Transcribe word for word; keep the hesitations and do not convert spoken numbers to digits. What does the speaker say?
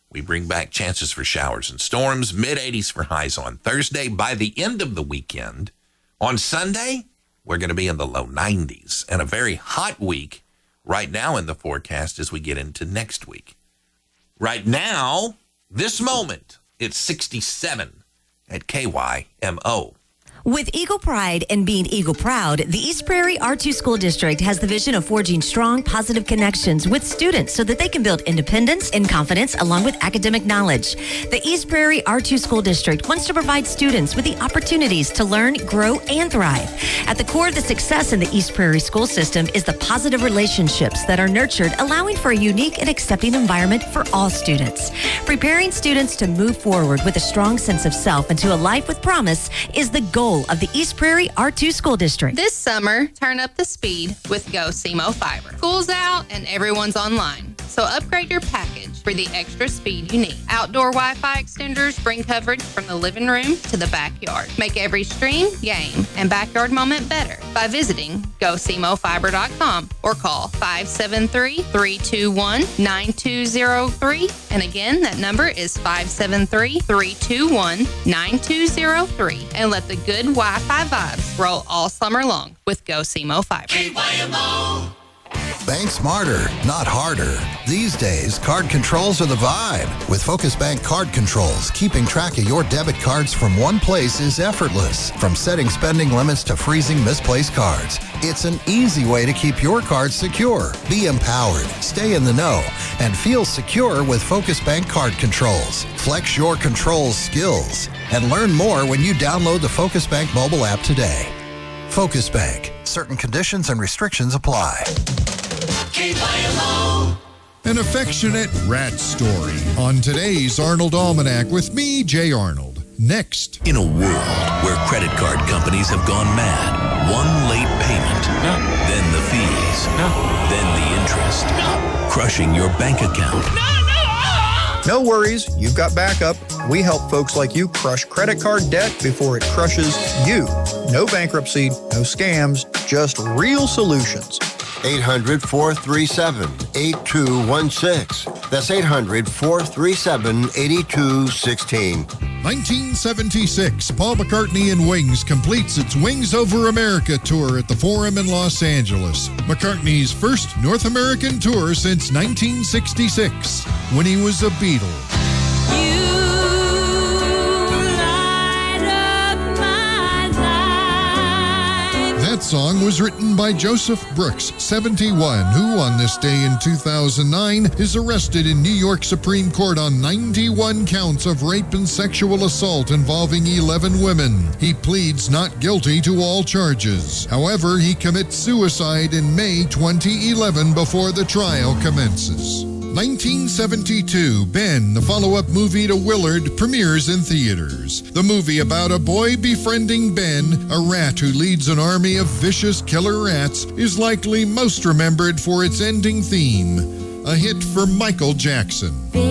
We bring back chances for showers and storms, mid eighties for highs on Thursday. By the end of the weekend, on Sunday, we're going to be in the low nineties and a very hot week right now in the forecast as we get into next week. Right now, this moment, it's sixty-seven at K Y M O. With Eagle Pride and being Eagle Proud, the East Prairie R two School District has the vision of forging strong, positive connections with students so that they can build independence and confidence along with academic knowledge. The East Prairie R two School District wants to provide students with the opportunities to learn, grow, and thrive. At the core of the success in the East Prairie school system is the positive relationships that are nurtured, allowing for a unique and accepting environment for all students. Preparing students to move forward with a strong sense of self and to a life with promise is the goal of the East Prairie R two School District. This summer, turn up the speed with Go C M O Fiber. School's out and everyone's online, so upgrade your package for the extra speed you need. Outdoor Wi-Fi extenders bring coverage from the living room to the backyard. Make every stream, game, and backyard moment better by visiting go c m o fiber dot com or call five seven three, three two one, nine two zero three. And again, that number is five seven three, three two one, nine two zero three. And let the good Wi-Fi vibes roll all summer long with Go C M O Fiber. K Y M O. Bank smarter, not harder. These days, card controls are the vibe. With Focus Bank Card Controls, keeping track of your debit cards from one place is effortless. From setting spending limits to freezing misplaced cards, it's an easy way to keep your cards secure. Be empowered, stay in the know, and feel secure with Focus Bank Card Controls. Flex your controls skills and learn more when you download the Focus Bank mobile app today. Focus Bank. Certain conditions and restrictions apply. K Y M O. An affectionate rat story on today's Arnold Almanac with me, Jay Arnold. Next. In a world where credit card companies have gone mad, one late payment, no. then the fees, no. then the interest, no. crushing your bank account. No, no! No worries, you've got backup. We help folks like you crush credit card debt before it crushes you. No bankruptcy, no scams, just real solutions. eight hundred, four three seven, eight two one six. That's eight hundred, four three seven, eight two one six. nineteen seventy-six, Paul McCartney and Wings completes its Wings Over America tour at the Forum in Los Angeles. McCartney's first North American tour since nineteen sixty-six, when he was a Beatle. That song was written by Joseph Brooks, seventy-one, who on this day in two thousand nine is arrested in New York Supreme Court on ninety-one counts of rape and sexual assault involving eleven women. He pleads not guilty to all charges. However, he commits suicide in May twenty eleven before the trial commences. nineteen seventy-two, Ben, the follow-up movie to Willard, premieres in theaters. The movie about a boy befriending Ben, a rat who leads an army of vicious killer rats, is likely most remembered for its ending theme, a hit for Michael Jackson.